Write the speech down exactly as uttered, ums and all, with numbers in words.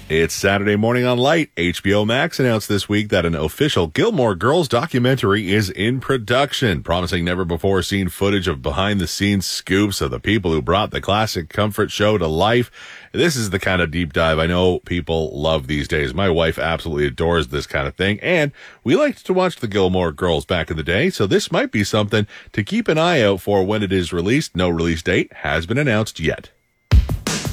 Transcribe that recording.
It's Saturday morning on Light. H B O Max announced this week that an official Gilmore Girls documentary is in production, promising never-before-seen footage of behind-the-scenes scoops of the people who brought the classic comfort show to life. This is the kind of deep dive I know people love these days. My wife absolutely adores this kind of thing, and we liked to watch the Gilmore Girls back in the day, so this might be something to keep an eye out for when it is released. No release date has been announced yet.